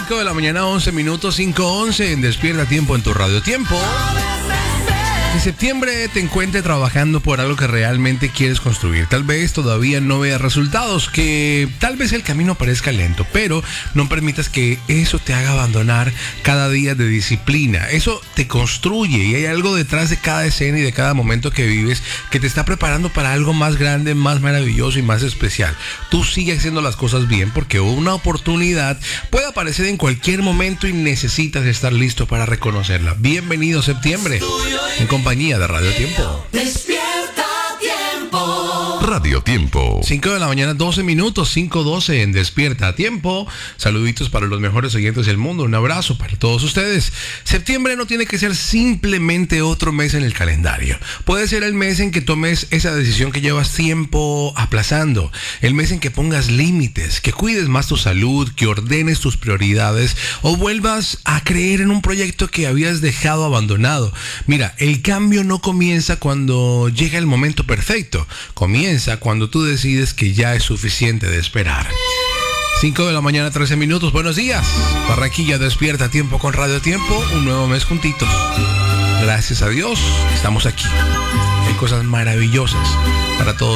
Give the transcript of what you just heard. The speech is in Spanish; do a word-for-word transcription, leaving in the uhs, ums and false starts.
cinco de la mañana, once minutos, cinco once en Despierta Tiempo en tu Radio Tiempo. En septiembre te encuentres trabajando por algo que realmente quieres construir. Tal vez todavía no veas resultados, que tal vez el camino parezca lento, pero no permitas que eso te haga abandonar cada día de disciplina. Eso te construye y hay algo detrás de cada escena y de cada momento que vives que te está preparando para algo más grande, más maravilloso y más especial. Tú sigue haciendo las cosas bien porque una oportunidad puede aparecer en cualquier momento y necesitas estar listo para reconocerla. Bienvenido septiembre en compañía de Radio Tiempo. Despierta Tiempo. Radio Tiempo. cinco de la mañana, doce minutos, cinco doce en Despierta Tiempo. Saluditos para los mejores oyentes del mundo. Un abrazo para todos ustedes. Septiembre no tiene que ser simplemente otro mes en el calendario. Puede ser el mes en que tomes esa decisión que llevas tiempo aplazando. El mes en que pongas límites, que cuides más tu salud, que ordenes tus prioridades o vuelvas a creer en un proyecto que habías dejado abandonado. Mira, el cambio no comienza cuando llega el momento perfecto. Comienza cuando tú decides que ya es suficiente de esperar. cinco de la mañana, trece minutos. Buenos días. Barranquilla, Despierta Tiempo con Radio Tiempo. Un nuevo mes juntitos. Gracias a Dios, estamos aquí. Hay cosas maravillosas para todos.